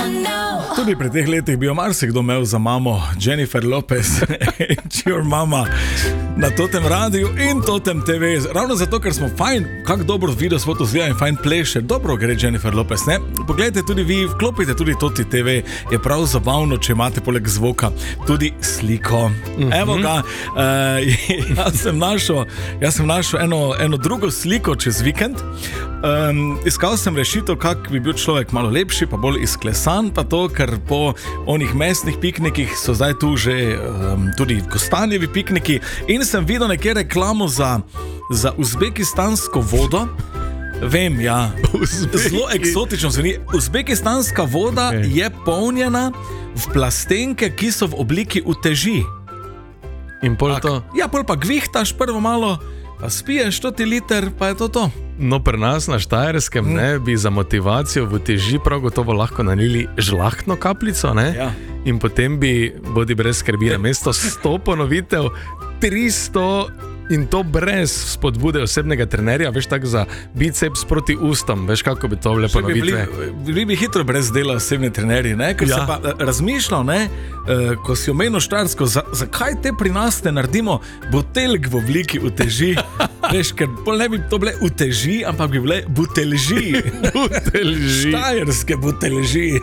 Tudi pri teh letih bi jo marsikdo imel za mamo Jennifer Lopez, your mama, na totem radiju in totem TV. Ravno zato, ker smo fajn, kak dobro video spot vzvija in fajn pleše, dobro gre Jennifer Lopez, ne? Poglejte tudi vi, vklopite tudi toti TV, je prav zabavno, če imate poleg zvoka tudi sliko. Evo ga, jaz sem našel eno drugo sliko čez vikend. Iskal sem rešitev, kak bi bil človek malo lepši, pa bolj izklesan, pa to, ker po onih mesnih piknikih so zdaj tu že tudi kostanjevi pikniki in sem videl nekje reklamo za uzbekistansko vodo. Vem, ja, zelo eksotično zveni. Uzbekistanska voda je polnjena v plastenke, ki so v obliki uteži. In pol to? Ja, pol pa gvihtaš prvo malo, pa spiješ 100 liter, pa je to. No, pri nas na Štajerskem bi za motivacijo v teži prav gotovo lahko nanili žlahtno kapljico, ne? Ja. In potem bi, bodi brez skrbi, na mesto 100 ponovitev, 300 in to brez spodbude osebnega trenerja, veš, tako za biceps proti ustom, veš, kako bi to bile ponovitve. Bi hitro brez dela osebni trenerji, ne? Ker se pa razmišljal, ne? Ko si omenil Štajersko, zakaj te pri nas ne naredimo buteljk v obliki uteži? Veš, ker ne bi to bile uteži, ampak bi bile buteljži. Buteljži. Štajerske buteljži.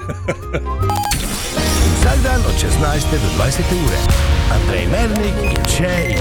Vsak dan od 16 do 20 ure. Andrej Mernik in Čej.